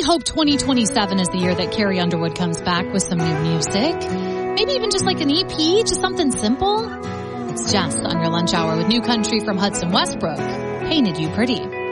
hope 2027 is the year that Carrie Underwood comes back with some new music. Maybe even just like an EP, just something simple. It's Jess on your lunch hour with new country from Hudson Westbrook, Painted You Pretty.